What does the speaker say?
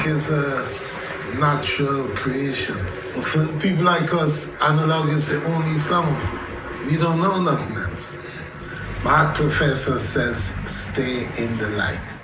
music is a natural creation. For people like us, analog is the only song. We don't know nothing else. My professor says, stay in the light.